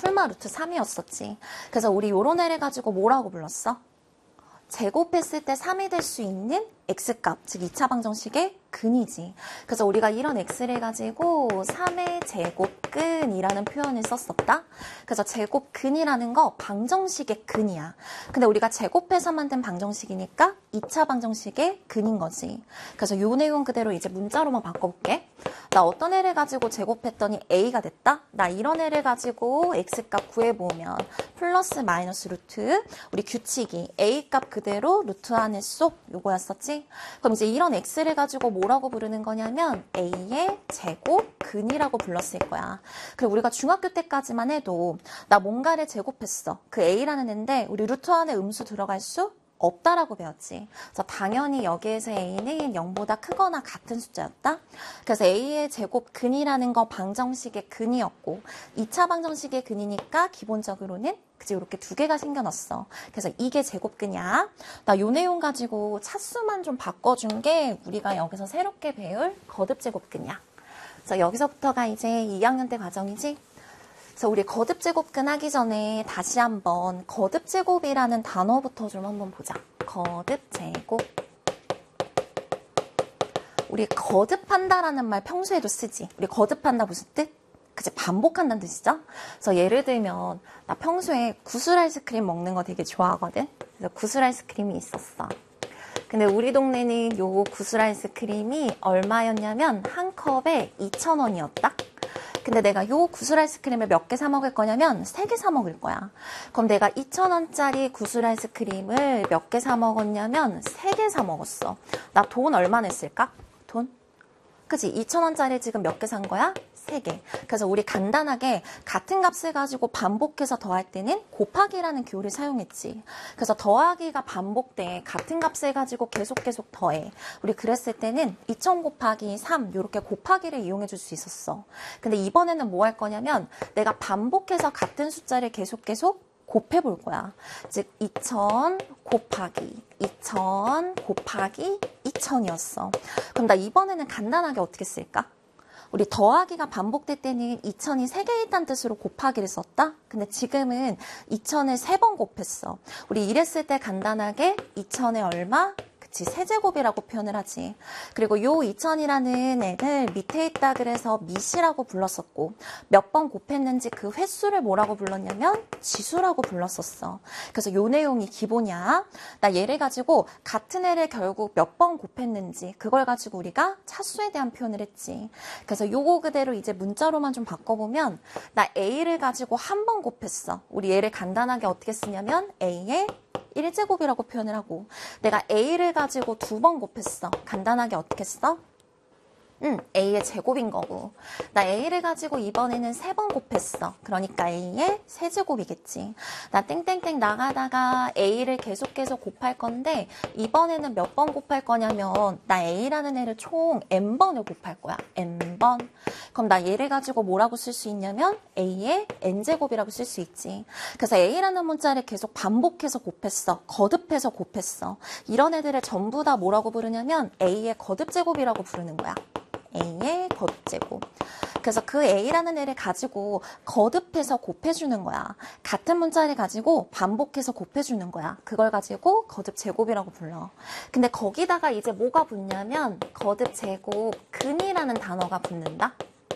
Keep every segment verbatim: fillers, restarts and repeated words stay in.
풀마 루트 삼이었었지. 그래서 우리 요런 애를 가지고 뭐라고 불렀어? 제곱했을 때 삼이 될 수 있는 x값, 즉 이 차 방정식의 근이지. 그래서 우리가 이런 x를 가지고 삼의 제곱근이라는 표현을 썼었다. 그래서 제곱근이라는 거 방정식의 근이야. 근데 우리가 제곱해서 만든 방정식이니까 이 차 방정식의 근인 거지. 그래서 요 내용 그대로 이제 문자로만 바꿔볼게. 나 어떤 애를 가지고 제곱했더니 a가 됐다? 나 이런 애를 가지고 x값 구해보면 플러스 마이너스 루트, 우리 규칙이 a값 그대로 루트 안에 쏙 요거였었지? 그럼 이제 이런 x를 가지고 뭐라고 부르는 거냐면 a의 제곱근이라고 불렀을 거야. 그리고 우리가 중학교 때까지만 해도 나 뭔가를 제곱했어. 그 a라는 애인데 우리 루트 안에 음수 들어갈 수 없다라고 배웠지. 그래서 당연히 여기에서 a는 영보다 크거나 같은 숫자였다. 그래서 a의 제곱근이라는 거 방정식의 근이었고 이 차 방정식의 근이니까 기본적으로는 그치 이렇게 두 개가 생겨났어. 그래서 이게 제곱근이야. 나 요 내용 가지고 차수만 좀 바꿔준 게 우리가 여기서 새롭게 배울 거듭제곱근이야. 그래서 여기서부터가 이제 이 학년 때 과정이지. 그래서 우리 거듭제곱근 하기 전에 다시 한번 거듭제곱이라는 단어부터 좀 한번 보자. 거듭제곱. 우리 거듭한다라는 말 평소에도 쓰지. 우리 거듭한다 무슨 뜻? 그치, 반복한다는 뜻이죠? 그래서 예를 들면 나 평소에 구슬 아이스크림 먹는 거 되게 좋아하거든? 그래서 구슬 아이스크림이 있었어. 근데 우리 동네는 요 구슬 아이스크림이 얼마였냐면 한 컵에 이천 원이었다? 근데 내가 요 구슬 아이스크림을 몇 개 사 먹을 거냐면 세 개 사 먹을 거야. 그럼 내가 이천 원짜리 구슬 아이스크림을 몇 개 사 먹었냐면 세 개 사 먹었어. 나 돈 얼마 냈을까? 돈? 그치? 이천 원짜리 지금 몇 개 산 거야? 세 개. 그래서 우리 간단하게 같은 값을 가지고 반복해서 더할 때는 곱하기라는 교를 사용했지. 그래서 더하기가 반복돼. 같은 값을 가지고 계속 계속 더해. 우리 그랬을 때는 이천 곱하기 삼 이렇게 곱하기를 이용해 줄 수 있었어. 근데 이번에는 뭐 할 거냐면 내가 반복해서 같은 숫자를 계속 계속 곱해 볼 거야. 즉 이천 곱하기 이천 곱하기 이천이었어. 그럼 나 이번에는 간단하게 어떻게 쓸까? 우리 더하기가 반복될 때는 이천이 세 개 있다는 뜻으로 곱하기를 썼다? 근데 지금은 이천을 세 번 곱했어. 우리 이랬을 때 간단하게 이천에 얼마? 그치, 세제곱이라고 표현을 하지. 그리고 요 이천이라는 애를 밑에 있다 그래서 밑이라고 불렀었고 몇 번 곱했는지 그 횟수를 뭐라고 불렀냐면 지수라고 불렀었어. 그래서 요 내용이 기본이야. 나 얘를 가지고 같은 애를 결국 몇 번 곱했는지 그걸 가지고 우리가 차수에 대한 표현을 했지. 그래서 요거 그대로 이제 문자로만 좀 바꿔보면 나 a를 가지고 한 번 곱했어. 우리 얘를 간단하게 어떻게 쓰냐면 a의 일 제곱이라고 표현을 하고 내가 a를 가지고 두 번 곱했어. 간단하게 어떻게 써? 응, a의 제곱인 거고 나 a를 가지고 이번에는 세 번 곱했어. 그러니까 a의 세제곱이겠지. 나 땡땡땡 나가다가 a를 계속 계속 곱할 건데 이번에는 몇 번 곱할 거냐면 나 a라는 애를 총 n번을 곱할 거야. n번. 그럼 나 얘를 가지고 뭐라고 쓸 수 있냐면 a의 n제곱이라고 쓸 수 있지. 그래서 a라는 문자를 계속 반복해서 곱했어. 거듭해서 곱했어. 이런 애들을 전부 다 뭐라고 부르냐면 a의 거듭제곱이라고 부르는 거야. a의 거듭제곱. 그래서 그 a라는 애를 가지고 거듭해서 곱해주는 거야. 같은 문자를 가지고 반복해서 곱해주는 거야. 그걸 가지고 거듭제곱이라고 불러. 근데 거기다가 이제 뭐가 붙냐면 거듭제곱 근이라는 단어가 붙는다.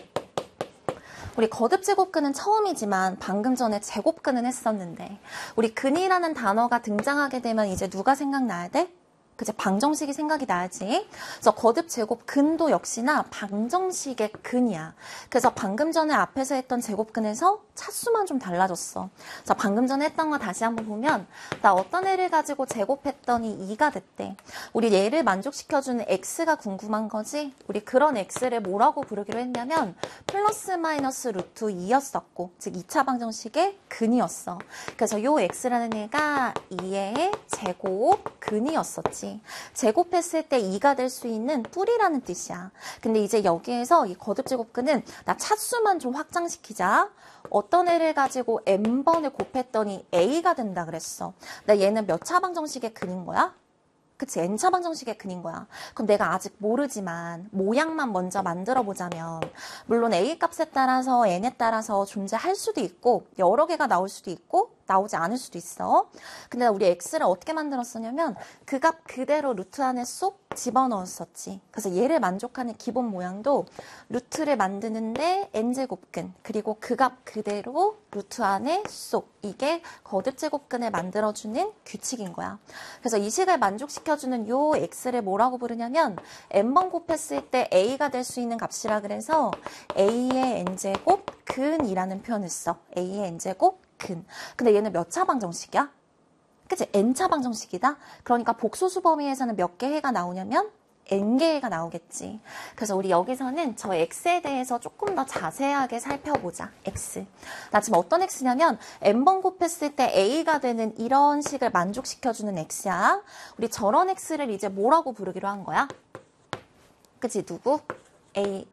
우리 거듭제곱근은 처음이지만 방금 전에 제곱근은 했었는데 우리 근이라는 단어가 등장하게 되면 이제 누가 생각나야 돼? 그치, 방정식이 생각이 나야지. 그래서 거듭 제곱 근도 역시나 방정식의 근이야. 그래서 방금 전에 앞에서 했던 제곱근에서 차수만 좀 달라졌어. 그래서 방금 전에 했던 거 다시 한번 보면 나 어떤 애를 가지고 제곱했더니 이가 됐대. 우리 얘를 만족시켜주는 x가 궁금한 거지. 우리 그런 x를 뭐라고 부르기로 했냐면 플러스 마이너스 루트 이였었고 즉 이 차 방정식의 근이었어. 그래서 요 x라는 애가 이의 제곱 근이었었지. 제곱했을 때 이가 될 수 있는 뿌리라는 뜻이야. 근데 이제 여기에서 이 거듭제곱근은 나 차수만 좀 확장시키자. 어떤 애를 가지고 n번을 곱했더니 a가 된다 그랬어. 나 얘는 몇 차 방정식의 근인 거야? 그치, n차 방정식의 근인 거야. 그럼 내가 아직 모르지만 모양만 먼저 만들어 보자면 물론 a 값에 따라서 n에 따라서 존재할 수도 있고 여러 개가 나올 수도 있고 나오지 않을 수도 있어. 근데 우리 x를 어떻게 만들었었냐면 그 값 그대로 루트 안에 쏙 집어넣었었지. 그래서 얘를 만족하는 기본 모양도 루트를 만드는데 n제곱근 그리고 그 값 그대로 루트 안에 쏙 이게 거듭제곱근을 만들어주는 규칙인 거야. 그래서 이 식을 만족시켜주는 요 x를 뭐라고 부르냐면 n번 곱했을 때 a가 될 수 있는 값이라 그래서 a의 n제곱 근이라는 표현을 써. a의 n제곱 근. 근데 얘는 몇 차 방정식이야? 그치? n차 방정식이다? 그러니까 복소수 범위에서는 몇 개 해가 나오냐면 n개가 나오겠지. 그래서 우리 여기서는 저 x에 대해서 조금 더 자세하게 살펴보자. x. 나 지금 어떤 x냐면 n번 곱했을 때 a가 되는 이런 식을 만족시켜주는 x야. 우리 저런 x를 이제 뭐라고 부르기로 한 거야? 그치? 누구? a의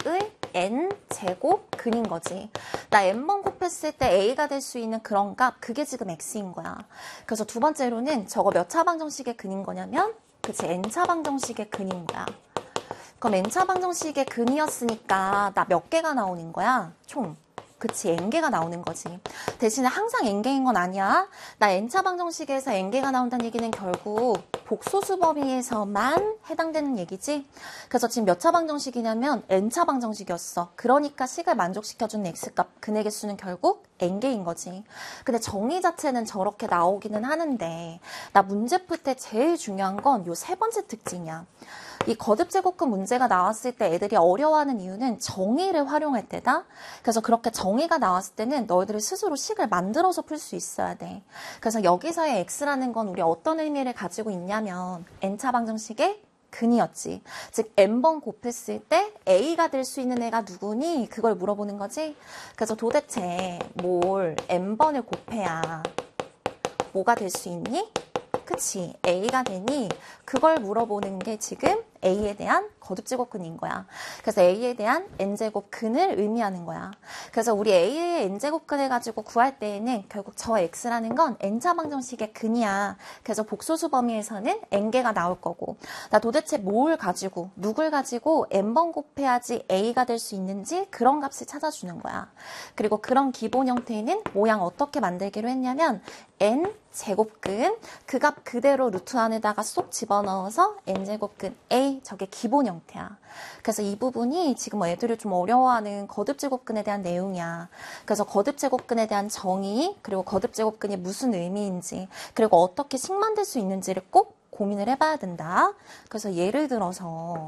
n제곱 근인 거지. 나 n번 곱했을 때 a가 될 수 있는 그런 값, 그게 지금 x인 거야. 그래서 두 번째로는 저거 몇 차 방정식의 근인 거냐면 그치, n차 방정식의 근인 거야. 그럼 n차 방정식의 근이었으니까 나 몇 개가 나오는 거야? 총. 그치, n개가 나오는 거지. 대신에 항상 n개인 건 아니야. 나 n차 방정식에서 n개가 나온다는 얘기는 결국 복소수 범위에서만 해당되는 얘기지. 그래서 지금 몇 차 방정식이냐면 n차 방정식이었어. 그러니까 식을 만족시켜주는 x값, 근의 개수는 결국 n개인 거지. 근데 정의 자체는 저렇게 나오기는 하는데 나 문제 풀 때 제일 중요한 건 요 세 번째 특징이야. 이 거듭제곱근 문제가 나왔을 때 애들이 어려워하는 이유는 정의를 활용할 때다. 그래서 그렇게 정의가 나왔을 때는 너희들이 스스로 식을 만들어서 풀 수 있어야 돼. 그래서 여기서의 x라는 건 우리 어떤 의미를 가지고 있냐면 n차 방정식의 근이었지. 즉 n번 곱했을 때 a가 될 수 있는 애가 누구니? 그걸 물어보는 거지. 그래서 도대체 뭘 n번을 곱해야 뭐가 될 수 있니? 그치, a가 되니? 그걸 물어보는 게 지금 a에 대한 거듭제곱근인 거야. 그래서 a에 대한 n제곱 근을 의미하는 거야. 그래서 우리 a의 n제곱근을 가지고 구할 때에는 결국 저 x라는 건 n차 방정식의 근이야. 그래서 복소수 범위에서는 n개가 나올 거고 나 도대체 뭘 가지고 누굴 가지고 n번 곱해야지 a가 될 수 있는지 그런 값을 찾아주는 거야. 그리고 그런 기본 형태는 모양 어떻게 만들기로 했냐면 n 제곱근 그 값 그대로 루트 안에다가 쏙 집어넣어서 n제곱근 a 저게 기본 형태야. 그래서 이 부분이 지금 애들이 좀 어려워하는 거듭제곱근에 대한 내용이야. 그래서 거듭제곱근에 대한 정의 그리고 거듭제곱근이 무슨 의미인지 그리고 어떻게 식 만들 수 있는지를 꼭 고민을 해봐야 된다. 그래서 예를 들어서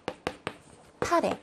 팔에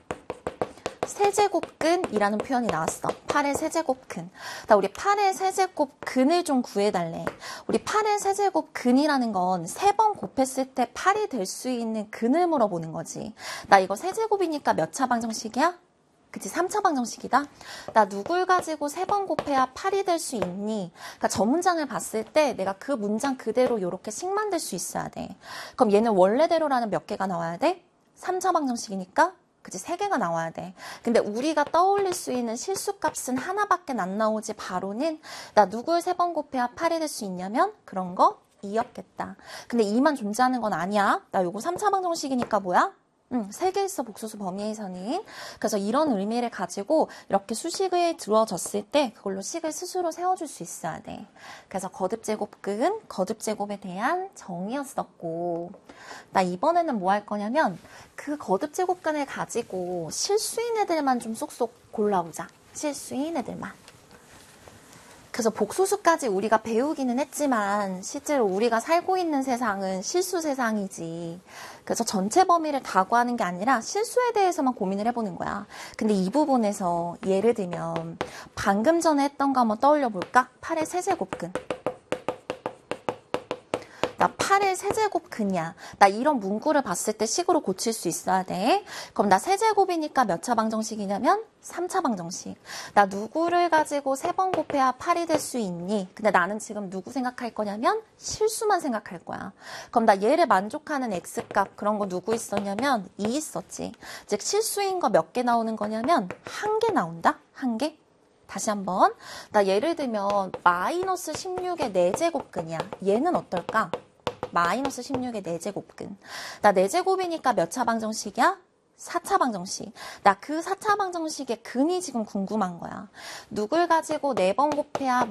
세제곱근이라는 표현이 나왔어. 팔의 세제곱근. 나 우리 팔의 세제곱근을 좀 구해달래. 우리 팔의 세제곱근이라는 건 세 번 곱했을 때 팔이 될 수 있는 근을 물어보는 거지. 나 이거 세제곱이니까 몇 차 방정식이야? 그치, 삼 차 방정식이다. 나 누굴 가지고 세 번 곱해야 팔이 될 수 있니? 그러니까 저 문장을 봤을 때 내가 그 문장 그대로 이렇게 식 만들 수 있어야 돼. 그럼 얘는 원래대로라는 몇 개가 나와야 돼? 삼 차 방정식이니까 그치, 세 개가 나와야 돼. 근데 우리가 떠올릴 수 있는 실수값은 하나밖에 안 나오지. 바로는 나 누굴 세 번 곱해야 팔이 될 수 있냐면 그런 거 이였겠다. 근데 이만 존재하는 건 아니야. 나 요거 삼 차 방정식이니까 뭐야? 응, 세 개 있어, 복소수 범위에서는. 그래서 이런 의미를 가지고 이렇게 수식을 들어줬을 때 그걸로 식을 스스로 세워줄 수 있어야 돼. 그래서 거듭제곱근, 거듭제곱에 대한 정의였었고 나 이번에는 뭐 할 거냐면 그 거듭제곱근을 가지고 실수인 애들만 좀 쏙쏙 골라보자. 실수인 애들만. 그래서 복소수까지 우리가 배우기는 했지만 실제로 우리가 살고 있는 세상은 실수 세상이지. 그래서 전체 범위를 다 구하는 게 아니라 실수에 대해서만 고민을 해보는 거야. 근데 이 부분에서 예를 들면 방금 전에 했던 거 한번 떠올려 볼까? 팔의 세제곱근. 나 팔의 세제곱근이야. 나 이런 문구를 봤을 때 식으로 고칠 수 있어야 돼. 그럼 나 세제곱이니까 몇 차 방정식이냐면 삼 차 방정식. 나 누구를 가지고 세 번 곱해야 팔이 될 수 있니? 근데 나는 지금 누구 생각할 거냐면 실수만 생각할 거야. 그럼 나 얘를 만족하는 x값 그런 거 누구 있었냐면 이 있었지. 즉 실수인 거 몇 개 나오는 거냐면 한 개 나온다? 한 개? 다시 한번. 나 예를 들면 마이너스 십육의 네 제곱근이야. 얘는 어떨까? 마이너스 십육의 네 제곱근. 나 네 제곱이니까 몇 차 방정식이야? 사 차 방정식. 나 그 사 차 방정식의 근이 지금 궁금한 거야. 누굴 가지고 네 번 곱해야